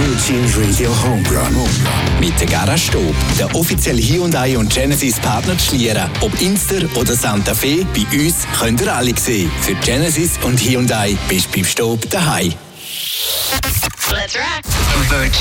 Virgin Radio Homerun. Mit der Garage Stob, der offizielle Hyundai und Genesis Partner zu Schlieren. Ob Inster oder Santa Fe, bei uns könnt ihr alle sehen. Für Genesis und Hyundai bist du beim Stob daheim. Let's rock. Virgin.